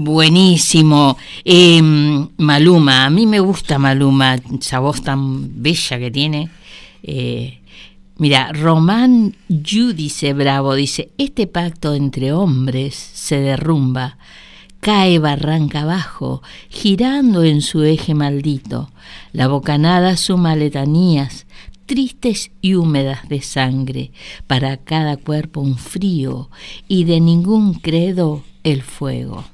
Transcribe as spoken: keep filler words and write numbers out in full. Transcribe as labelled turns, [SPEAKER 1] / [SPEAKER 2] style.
[SPEAKER 1] Buenísimo. Eh, Maluma, a mí me gusta Maluma, esa voz tan bella que tiene. Eh, mira, Román Yudice Bravo dice, este pacto entre hombres se derrumba, cae barranca abajo, girando en su eje maldito. La bocanada suma letanías, tristes y húmedas de sangre, para cada cuerpo un frío, y de ningún credo el fuego.